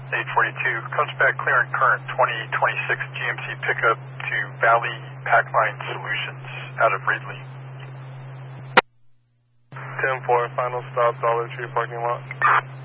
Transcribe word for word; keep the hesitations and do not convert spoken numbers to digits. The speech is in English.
eight forty-two, comes back clear and current, twenty twenty-six G M C pickup to Valley Packline Solutions out of Ridley. ten four, final stop, Dollar Tree parking lot.